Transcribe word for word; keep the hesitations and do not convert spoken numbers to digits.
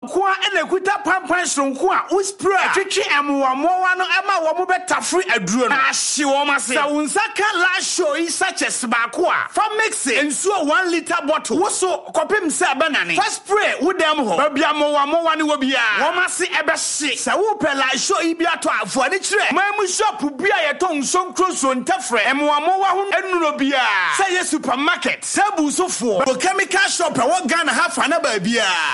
Kwa ene kuta pampan sonko a wo spray twetwe emwoamowa no ema wo mo betafre aduro no ahye wo ma se sa unsaka la show yi sachets ba ko a fa mix ensuo one liter bottle wo so kopem se abanane fa spray wo dem ho ba bia mowamowa ne wo bia wo ma se ebe hye sa wo pe la show yi bia to afo ani kire mamu shop bia ye to nsonkro so ntafre emwoamowa ho enuro bia say supermarket sabu sofo chemical shop e wo Ghana ha fa na ba bia